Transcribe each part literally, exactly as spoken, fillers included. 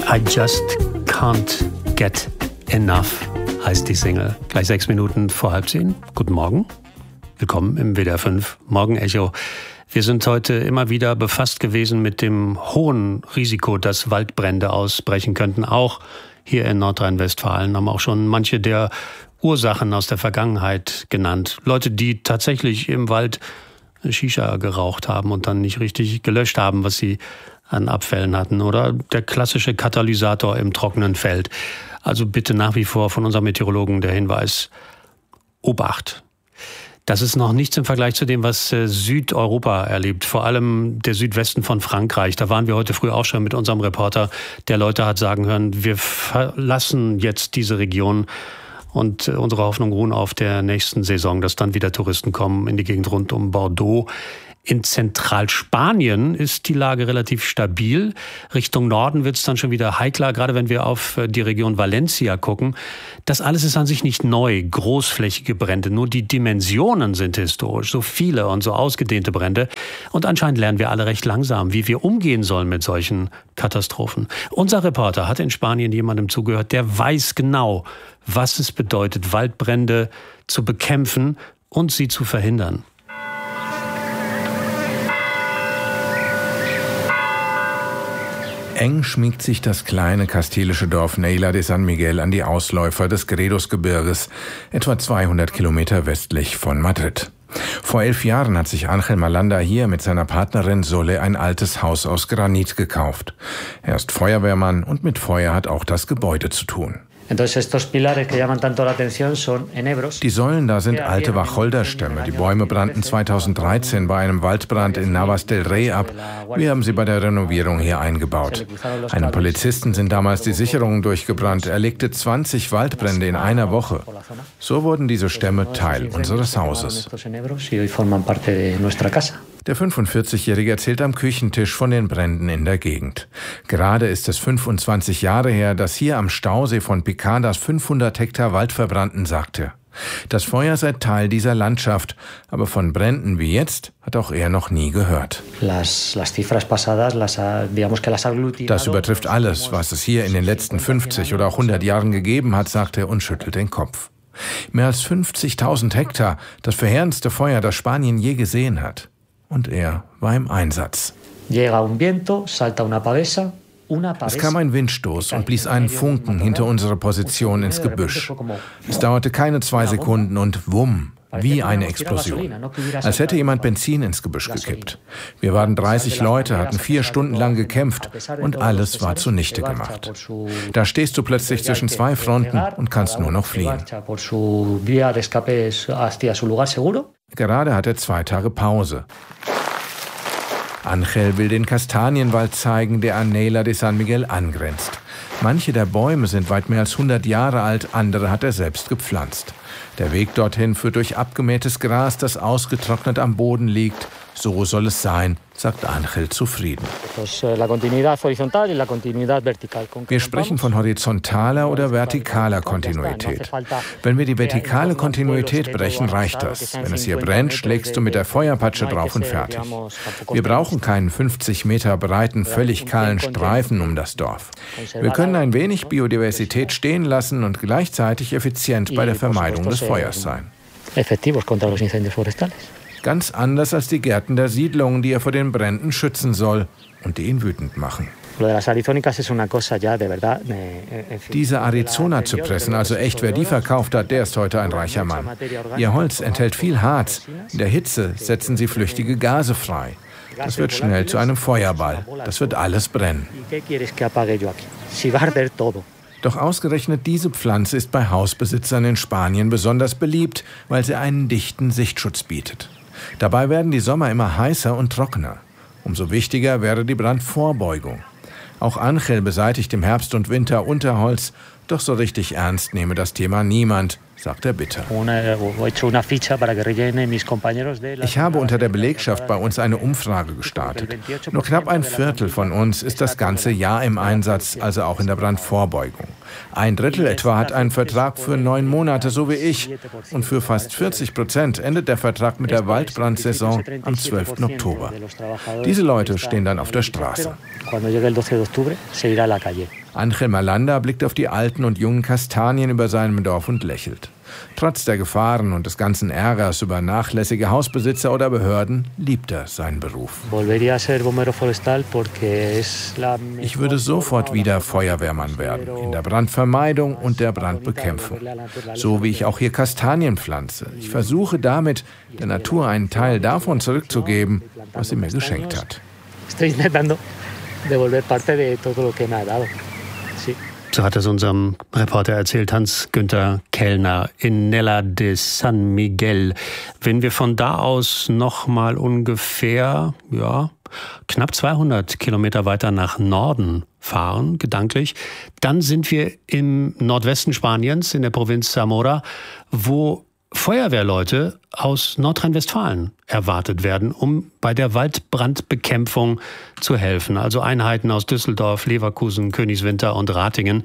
I just can't get enough heißt die Single. Gleich sechs Minuten vor halb zehn. Guten Morgen. Willkommen im W D R fünf Morgenecho. Wir sind heute immer wieder befasst gewesen mit dem hohen Risiko, dass Waldbrände ausbrechen könnten. Auch hier in Nordrhein-Westfalen haben auch schon manche der Ursachen aus der Vergangenheit genannt. Leute, die tatsächlich im Wald Shisha geraucht haben und dann nicht richtig gelöscht haben, was sie an Abfällen hatten. Oder der klassische Katalysator im trockenen Feld. Also bitte nach wie vor von unserem Meteorologen der Hinweis: Obacht. Das ist noch nichts im Vergleich zu dem, was Südeuropa erlebt. Vor allem der Südwesten von Frankreich. Da waren wir heute früh auch schon mit unserem Reporter. Der Leute hat sagen hören, wir verlassen jetzt diese Region. Und unsere Hoffnung ruhen auf der nächsten Saison, dass dann wieder Touristen kommen in die Gegend rund um Bordeaux. In Zentralspanien ist die Lage relativ stabil. Richtung Norden wird es dann schon wieder heikler, gerade wenn wir auf die Region Valencia gucken. Das alles ist an sich nicht neu, großflächige Brände. Nur die Dimensionen sind historisch, so viele und so ausgedehnte Brände. Und anscheinend lernen wir alle recht langsam, wie wir umgehen sollen mit solchen Katastrophen. Unser Reporter hat in Spanien jemandem zugehört, der weiß genau, was es bedeutet, Waldbrände zu bekämpfen und sie zu verhindern. Eng schmiegt sich das kleine kastilische Dorf Naila de San Miguel an die Ausläufer des Gredos-Gebirges, etwa zweihundert Kilometer westlich von Madrid. Vor elf Jahren hat sich Ángel Malanda hier mit seiner Partnerin Sole ein altes Haus aus Granit gekauft. Er ist Feuerwehrmann und mit Feuer hat auch das Gebäude zu tun. Die Säulen da sind alte Wacholderstämme. Die Bäume brannten zweitausenddreizehn bei einem Waldbrand in Navas del Rey ab. Wir haben sie bei der Renovierung hier eingebaut. Einem Polizisten sind damals die Sicherungen durchgebrannt. Er legte zwanzig Waldbrände in einer Woche. So wurden diese Stämme Teil unseres Hauses. Der fünfundvierzigjährige erzählt am Küchentisch von den Bränden in der Gegend. Gerade ist es fünfundzwanzig Jahre her, dass hier am Stausee von Picadas fünfhundert Hektar Wald verbrannten, sagt er. Das Feuer sei Teil dieser Landschaft, aber von Bränden wie jetzt hat auch er noch nie gehört. Das übertrifft alles, was es hier in den letzten fünfzig oder auch hundert Jahren gegeben hat, sagt er und schüttelt den Kopf. Mehr als fünfzigtausend Hektar, das verheerendste Feuer, das Spanien je gesehen hat. Und er war im Einsatz. Es kam ein Windstoß und blies einen Funken hinter unsere Position ins Gebüsch. Es dauerte keine zwei Sekunden und wumm, wie eine Explosion. Als hätte jemand Benzin ins Gebüsch gekippt. Wir waren dreißig Leute, hatten vier Stunden lang gekämpft und alles war zunichte gemacht. Da stehst du plötzlich zwischen zwei Fronten und kannst nur noch fliehen. Gerade hat er zwei Tage Pause. Ángel will den Kastanienwald zeigen, der an Naila de San Miguel angrenzt. Manche der Bäume sind weit mehr als hundert Jahre alt, andere hat er selbst gepflanzt. Der Weg dorthin führt durch abgemähtes Gras, das ausgetrocknet am Boden liegt. So soll es sein, sagt Ángel zufrieden. Wir sprechen von horizontaler oder vertikaler Kontinuität. Wenn wir die vertikale Kontinuität brechen, reicht das. Wenn es hier brennt, schlägst du mit der Feuerpatsche drauf und fertig. Wir brauchen keinen fünfzig Meter breiten, völlig kahlen Streifen um das Dorf. Wir können ein wenig Biodiversität stehen lassen und gleichzeitig effizient bei der Vermeidung des Feuers sein. Ganz anders als die Gärten der Siedlungen, die er vor den Bränden schützen soll und die ihn wütend machen. Diese Arizona-Zypressen, also echt, wer die verkauft hat, der ist heute ein reicher Mann. Ihr Holz enthält viel Harz. In der Hitze setzen sie flüchtige Gase frei. Das wird schnell zu einem Feuerball. Das wird alles brennen. Doch ausgerechnet diese Pflanze ist bei Hausbesitzern in Spanien besonders beliebt, weil sie einen dichten Sichtschutz bietet. Dabei werden die Sommer immer heißer und trockener. Umso wichtiger wäre die Brandvorbeugung. Auch Ángel beseitigt im Herbst und Winter Unterholz, doch so richtig ernst nehme das Thema niemand, sagt er bitter. Ich habe unter der Belegschaft bei uns eine Umfrage gestartet. Nur knapp ein Viertel von uns ist das ganze Jahr im Einsatz, also auch in der Brandvorbeugung. Ein Drittel etwa hat einen Vertrag für neun Monate, so wie ich. Und für fast vierzig Prozent endet der Vertrag mit der Waldbrandsaison am zwölften Oktober. Diese Leute stehen dann auf der Straße. Angel Malanda blickt auf die alten und jungen Kastanien über seinem Dorf und lächelt. Trotz der Gefahren und des ganzen Ärgers über nachlässige Hausbesitzer oder Behörden liebt er seinen Beruf. Ich würde sofort wieder Feuerwehrmann werden, in der Brandvermeidung und der Brandbekämpfung. So wie ich auch hier Kastanien pflanze. Ich versuche damit, der Natur einen Teil davon zurückzugeben, was sie mir geschenkt hat. So hat es unserem Reporter erzählt, Hans-Günther Kellner in Nella de San Miguel. Wenn wir von da aus noch mal ungefähr, ja, knapp zweihundert Kilometer weiter nach Norden fahren, gedanklich, dann sind wir im Nordwesten Spaniens, in der Provinz Zamora, wo Feuerwehrleute aus Nordrhein-Westfalen erwartet werden, um bei der Waldbrandbekämpfung zu helfen. Also Einheiten aus Düsseldorf, Leverkusen, Königswinter und Ratingen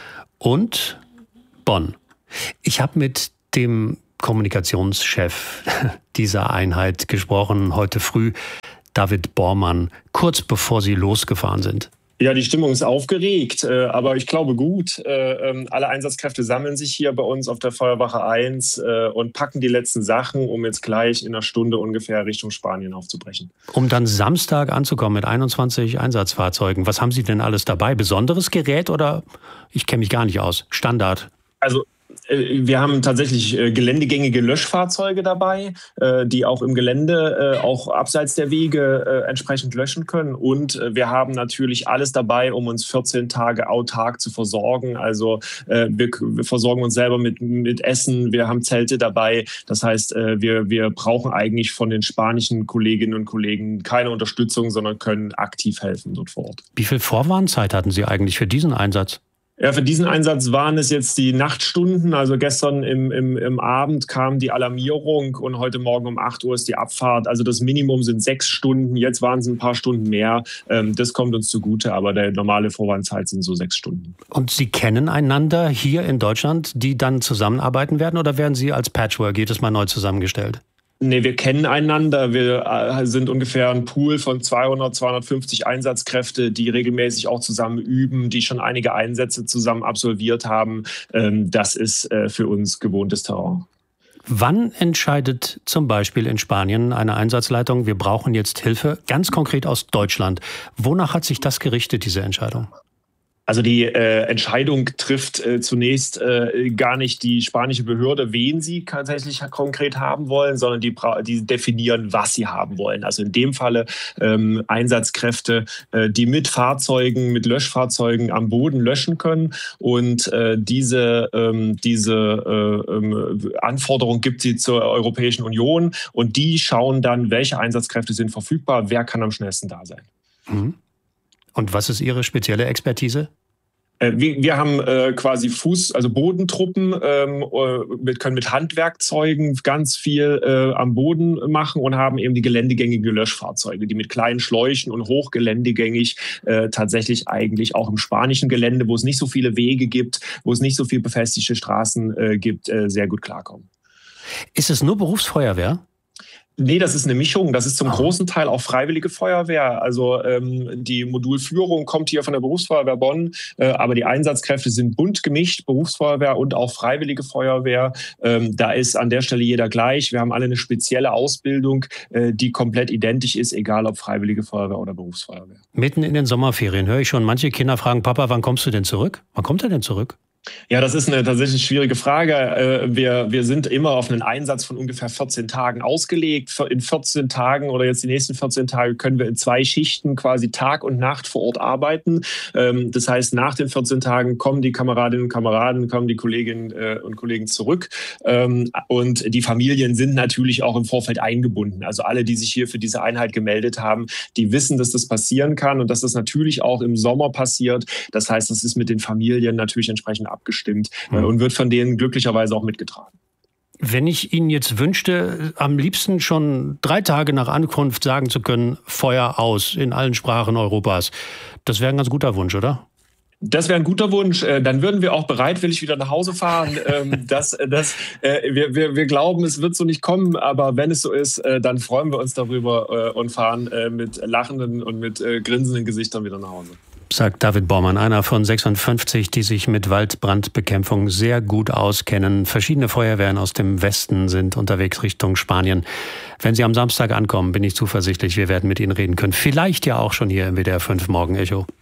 und Bonn. Ich habe mit dem Kommunikationschef dieser Einheit gesprochen, heute früh, David Bormann, kurz bevor Sie losgefahren sind. Ja, die Stimmung ist aufgeregt, aber ich glaube gut. Alle Einsatzkräfte sammeln sich hier bei uns auf der Feuerwache eins und packen die letzten Sachen, um jetzt gleich in einer Stunde ungefähr Richtung Spanien aufzubrechen. Um dann Samstag anzukommen mit einundzwanzig Einsatzfahrzeugen. Was haben Sie denn alles dabei? Besonderes Gerät oder, ich kenne mich gar nicht aus, Standard? Also wir haben tatsächlich geländegängige Löschfahrzeuge dabei, die auch im Gelände, auch abseits der Wege entsprechend löschen können. Und wir haben natürlich alles dabei, um uns vierzehn Tage autark zu versorgen. Also wir, wir versorgen uns selber mit, mit Essen, wir haben Zelte dabei. Das heißt, wir, wir brauchen eigentlich von den spanischen Kolleginnen und Kollegen keine Unterstützung, sondern können aktiv helfen dort vor Ort. Wie viel Vorwarnzeit hatten Sie eigentlich für diesen Einsatz? Ja, für diesen Einsatz waren es jetzt die Nachtstunden. Also gestern im, im, im Abend kam die Alarmierung und heute Morgen um acht Uhr ist die Abfahrt. Also das Minimum sind sechs Stunden. Jetzt waren es ein paar Stunden mehr. Das kommt uns zugute, aber der normale Vorwarnzeit sind so sechs Stunden. Und Sie kennen einander hier in Deutschland, die dann zusammenarbeiten werden, oder werden Sie als Patchwork jedes Mal neu zusammengestellt? Nee, wir kennen einander. Wir sind ungefähr ein Pool von zweihundert, zweihundertfünfzig Einsatzkräfte, die regelmäßig auch zusammen üben, die schon einige Einsätze zusammen absolviert haben. Das ist für uns gewohntes Terrain. Wann entscheidet zum Beispiel in Spanien eine Einsatzleitung, wir brauchen jetzt Hilfe, ganz konkret aus Deutschland? Wonach hat sich das gerichtet, diese Entscheidung? Also die äh, Entscheidung trifft äh, zunächst äh, gar nicht die spanische Behörde, wen sie tatsächlich konkret haben wollen, sondern die, die definieren, was sie haben wollen. Also in dem Falle ähm, Einsatzkräfte, äh, die mit Fahrzeugen, mit Löschfahrzeugen am Boden löschen können. Und äh, diese, ähm, diese äh, äh, Anforderung gibt sie zur Europäischen Union. Und die schauen dann, welche Einsatzkräfte sind verfügbar, wer kann am schnellsten da sein. Mhm. Und was ist Ihre spezielle Expertise? Wir, wir haben äh, quasi Fuß-, also Bodentruppen, ähm, wir können mit Handwerkzeugen ganz viel äh, am Boden machen und haben eben die geländegängige Löschfahrzeuge, die mit kleinen Schläuchen und hochgeländegängig äh, tatsächlich eigentlich auch im spanischen Gelände, wo es nicht so viele Wege gibt, wo es nicht so viel befestigte Straßen äh, gibt, äh, sehr gut klarkommen. Ist es nur Berufsfeuerwehr? Nee, das ist eine Mischung. Das ist zum großen Teil auch freiwillige Feuerwehr. Also ähm, die Modulführung kommt hier von der Berufsfeuerwehr Bonn, äh, aber die Einsatzkräfte sind bunt gemischt, Berufsfeuerwehr und auch freiwillige Feuerwehr. Ähm, da ist an der Stelle jeder gleich. Wir haben alle eine spezielle Ausbildung, äh, die komplett identisch ist, egal ob freiwillige Feuerwehr oder Berufsfeuerwehr. Mitten in den Sommerferien höre ich schon, manche Kinder fragen, Papa, wann kommst du denn zurück? Wann kommt er denn zurück? Ja, das ist eine tatsächlich schwierige Frage. Wir, wir sind immer auf einen Einsatz von ungefähr vierzehn Tagen ausgelegt. In vierzehn Tagen oder jetzt die nächsten vierzehn Tage können wir in zwei Schichten quasi Tag und Nacht vor Ort arbeiten. Das heißt, nach den vierzehn Tagen kommen die Kameradinnen und Kameraden, kommen die Kolleginnen und Kollegen zurück. Und die Familien sind natürlich auch im Vorfeld eingebunden. Also alle, die sich hier für diese Einheit gemeldet haben, die wissen, dass das passieren kann und dass das natürlich auch im Sommer passiert. Das heißt, das ist mit den Familien natürlich entsprechend abgestimmt mhm. und wird von denen glücklicherweise auch mitgetragen. Wenn ich Ihnen jetzt wünschte, am liebsten schon drei Tage nach Ankunft sagen zu können, Feuer aus in allen Sprachen Europas, das wäre ein ganz guter Wunsch, oder? Das wäre ein guter Wunsch. Dann würden wir auch bereitwillig wieder nach Hause fahren. Das, das, wir, wir, wir glauben, es wird so nicht kommen, aber wenn es so ist, dann freuen wir uns darüber und fahren mit lachenden und mit grinsenden Gesichtern wieder nach Hause. sagt David Bormann, einer von sechsundfünfzig, die sich mit Waldbrandbekämpfung sehr gut auskennen. Verschiedene Feuerwehren aus dem Westen sind unterwegs Richtung Spanien. Wenn Sie am Samstag ankommen, bin ich zuversichtlich, wir werden mit Ihnen reden können. Vielleicht ja auch schon hier im W D R fünf Morgen Echo.